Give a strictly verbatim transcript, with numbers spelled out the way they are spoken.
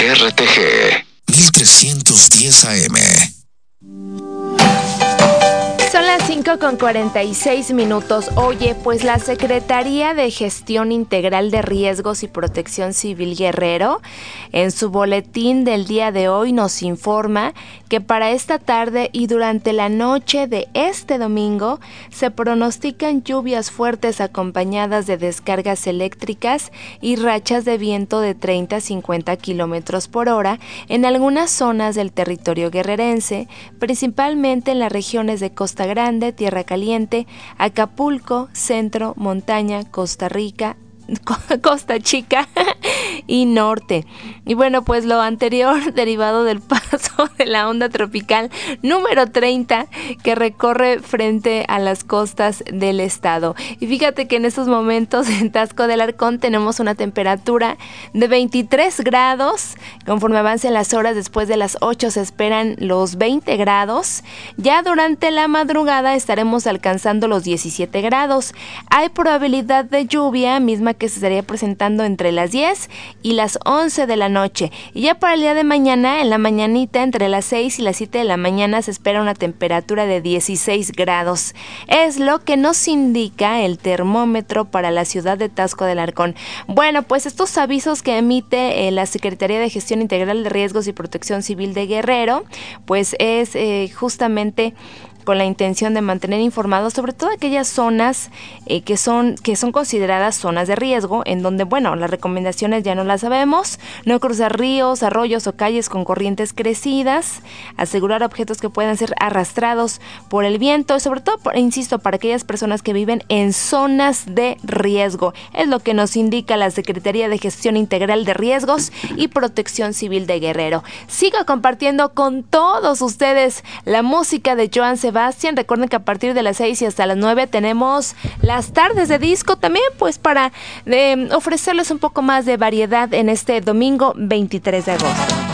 R T G mil trescientos diez A M. Son las cinco con cuarenta y seis minutos. Oye, pues la Secretaría de Gestión Integral de Riesgos y Protección Civil Guerrero, en su boletín del día de hoy nos informa que para esta tarde y durante la noche de este domingo se pronostican lluvias fuertes acompañadas de descargas eléctricas y rachas de viento de treinta a cincuenta kilómetros por hora en algunas zonas del territorio guerrerense, principalmente en las regiones de Costa Grande, Tierra Caliente, Acapulco, Centro, Montaña, Costa Rica, Costa Chica y Norte. Y bueno, pues lo anterior derivado del paso de la onda tropical número treinta que recorre frente a las costas del estado. Y fíjate que en estos momentos en Taxco del Arcón tenemos una temperatura de veintitrés grados. Conforme avancen las horas después de las ocho se esperan los veinte grados. Ya durante la madrugada estaremos alcanzando los diecisiete grados. Hay probabilidad de lluvia misma que se estaría presentando entre las diez y las once de la noche. Y ya para el día de mañana, en la mañanita, entre las seis y las siete de la mañana, se espera una temperatura de dieciséis grados. Es lo que nos indica el termómetro para la ciudad de Taxco del Arcón. Bueno, pues estos avisos que emite eh, la Secretaría de Gestión Integral de Riesgos y Protección Civil de Guerrero, pues es eh, justamente con la intención de mantener informados sobre todo aquellas zonas eh, que son que son consideradas zonas de riesgo, en donde, bueno, las recomendaciones ya no las sabemos: no cruzar ríos, arroyos o calles con corrientes crecidas, asegurar objetos que puedan ser arrastrados por el viento, y sobre todo, por, insisto, para aquellas personas que viven en zonas de riesgo. Es lo que nos indica la Secretaría de Gestión Integral de Riesgos y Protección Civil de Guerrero. Sigo compartiendo con todos ustedes la música de Joan Sebastián. Recuerden que a partir de las seis y hasta las nueve tenemos las tardes de disco también, pues para eh, ofrecerles un poco más de variedad en este domingo veintitrés de agosto.